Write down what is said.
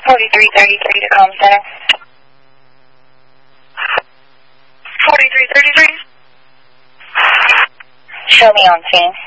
4333 to Comm Center. 4333. Show me on scene.